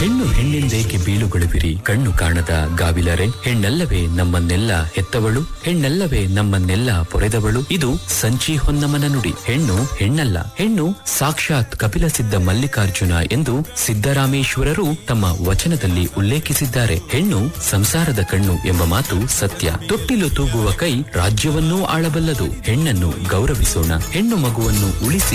ಹೆಣ್ಣು ಹೆಣ್ಣೆಂದೇಕೆ ಬೀಳುಗೊಳುವಿರಿ ಕಣ್ಣು ಕಾಣದ ಗಾವಿಲರೆ, ಹೆಣ್ಣಲ್ಲವೇ ನಮ್ಮನ್ನೆಲ್ಲ ಹೆತ್ತವಳು, ಹೆಣ್ಣಲ್ಲವೇ ನಮ್ಮನ್ನೆಲ್ಲ ಪೊರೆದವಳು. ಇದು ಸಂಚಿ ಹೊನ್ನಮನ ನುಡಿ. ಹೆಣ್ಣು ಹೆಣ್ಣಲ್ಲ, ಹೆಣ್ಣು ಸಾಕ್ಷಾತ್ ಕಪಿಲಸಿದ್ಧ ಮಲ್ಲಿಕಾರ್ಜುನ ಎಂದು ಸಿದ್ದರಾಮೇಶ್ವರರು ತಮ್ಮ ವಚನದಲ್ಲಿ ಉಲ್ಲೇಖಿಸಿದ್ದಾರೆ. ಹೆಣ್ಣು ಸಂಸಾರದ ಕಣ್ಣು ಎಂಬ ಮಾತು ಸತ್ಯ. ತೊಟ್ಟಿಲು ತೂಗುವ ಕೈ ರಾಜ್ಯವನ್ನೂ ಆಳಬಲ್ಲದು. ಹೆಣ್ಣನ್ನು ಗೌರವಿಸೋಣ, ಹೆಣ್ಣು ಮಗುವನ್ನು ಉಳಿಸಿ